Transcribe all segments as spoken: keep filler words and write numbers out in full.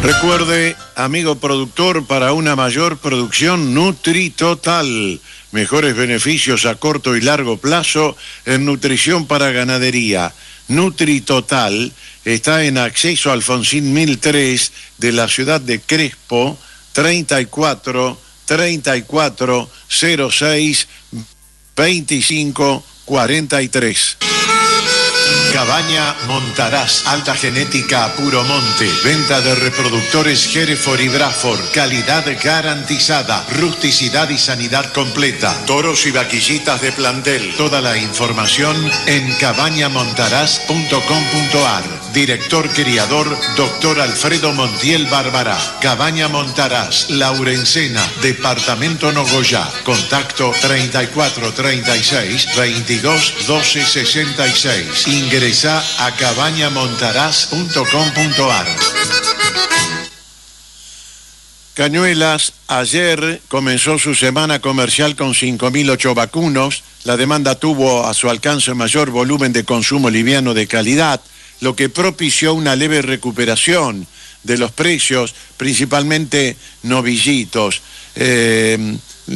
Recuerde, amigo productor, para una mayor producción, NutriTotal. Mejores beneficios a corto y largo plazo en nutrición para ganadería. NutriTotal está en Acceso Alfonsín mil tres de la ciudad de Crespo, treinta y cuatro, treinta y cuatro, cero seis, veinticinco, cuarenta y tres. Cabaña Montaraz, alta genética a puro monte, venta de reproductores Hereford y Braford, calidad garantizada, rusticidad y sanidad completa, toros y vaquillitas de plantel. Toda la información en cabaña montaraz punto com punto ar. Director criador, doctor Alfredo Montiel Bárbara. Cabaña Montaraz, Laurencena, departamento Nogoyá. Contacto treinta y cuatro, treinta y seis, veintidós, doce, sesenta y seis. Ingresa a cabaña montaraz punto com punto ar. Cañuelas, ayer comenzó su semana comercial con cinco mil ocho vacunos. La demanda tuvo a su alcance mayor volumen de consumo liviano de calidad, lo que propició una leve recuperación de los precios, principalmente novillitos. Eh,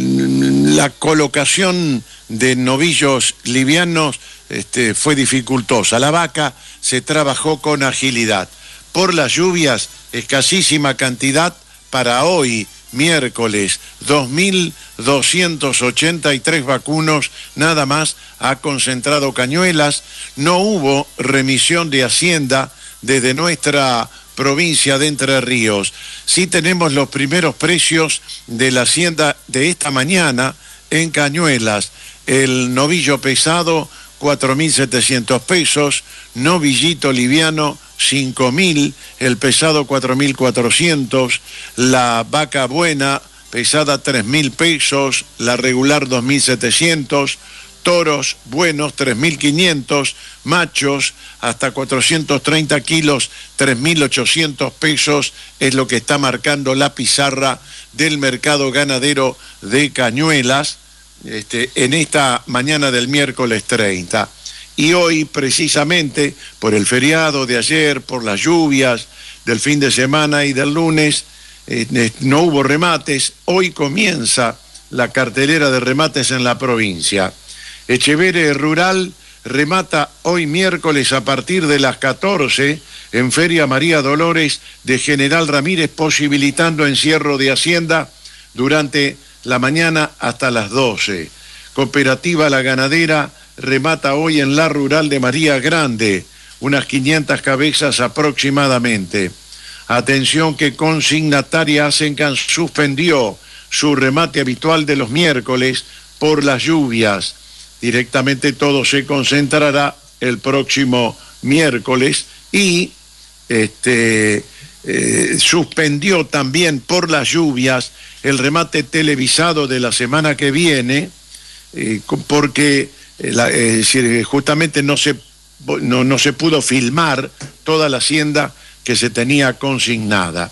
la colocación de novillos livianos este, fue dificultosa. La vaca se trabajó con agilidad. Por las lluvias, escasísima cantidad para hoy, miércoles, dos mil doscientos ochenta y tres vacunos, nada más ha concentrado Cañuelas. No hubo remisión de Hacienda desde nuestra provincia de Entre Ríos. Sí tenemos los primeros precios de la Hacienda de esta mañana en Cañuelas. El novillo pesado, cuatro mil setecientos pesos, novillito liviano, cinco mil, el pesado cuatro mil cuatrocientos, la vaca buena, pesada tres mil pesos, la regular dos mil setecientos, toros buenos tres mil quinientos, machos hasta cuatrocientos treinta kilos, tres mil ochocientos pesos, es lo que está marcando la pizarra del mercado ganadero de Cañuelas este, en esta mañana del miércoles treinta. Y hoy, precisamente, por el feriado de ayer, por las lluvias del fin de semana y del lunes, eh, no hubo remates. Hoy comienza la cartelera de remates en la provincia. Echeverre Rural remata hoy miércoles a partir de las catorce en Feria María Dolores de General Ramírez, posibilitando encierro de Hacienda durante la mañana hasta las doce. Cooperativa La Ganadera remata hoy en la Rural de María Grande, unas quinientas cabezas aproximadamente. Atención que Consignataria Asencan suspendió su remate habitual de los miércoles por las lluvias. Directamente todo se concentrará el próximo miércoles y este, eh, suspendió también por las lluvias el remate televisado de la semana que viene, eh, porque la, eh, justamente no se, no, no se pudo filmar toda la hacienda que se tenía consignada.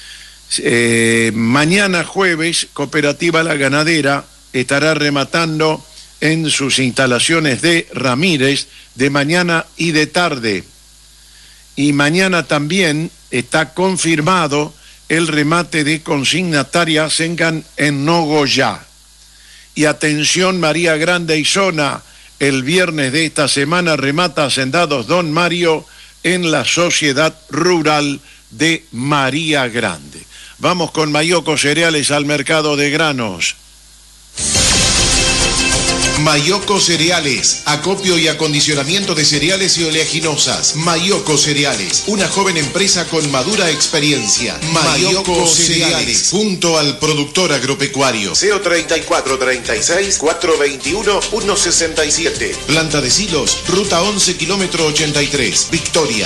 Eh, mañana jueves, Cooperativa La Ganadera estará rematando en sus instalaciones de Ramírez de mañana y de tarde. Y mañana también está confirmado el remate de Consignataria Asencan en Nogoyá. Y atención María Grande y Zona, el viernes de esta semana remata Hacendados Don Mario en la Sociedad Rural de María Grande. Vamos con Mayoco Cereales al mercado de granos. Mayoco Cereales, acopio y acondicionamiento de cereales y oleaginosas. Mayoco Cereales, una joven empresa con madura experiencia. Mayoco Cereales, junto al productor agropecuario. C O treinta y cuatro, treinta y seis, cuatrocientos veintiuno, ciento sesenta y siete. Planta de Silos, ruta once, kilómetro ochenta y tres, Victoria.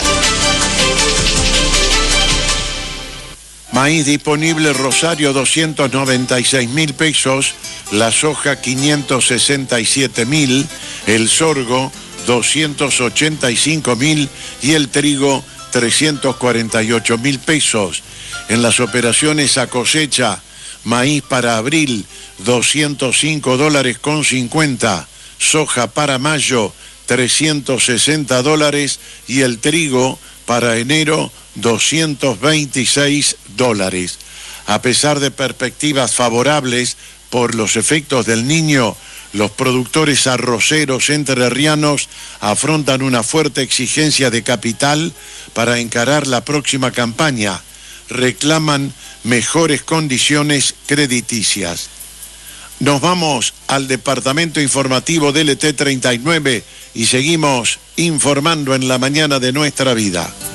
Maíz disponible Rosario doscientos noventa y seis mil pesos, la soja quinientos sesenta y siete mil, el sorgo doscientos ochenta y cinco mil y el trigo trescientos cuarenta y ocho mil pesos. En las operaciones a cosecha, maíz para abril doscientos cinco dólares con cincuenta, soja para mayo trescientos sesenta dólares y el trigo para enero doscientos veintiséis dólares. A pesar de perspectivas favorables por los efectos del Niño, los productores arroceros entrerrianos afrontan una fuerte exigencia de capital para encarar la próxima campaña. Reclaman mejores condiciones crediticias. Nos vamos al departamento informativo de L T treinta y nueve y seguimos informando en la mañana de nuestra vida.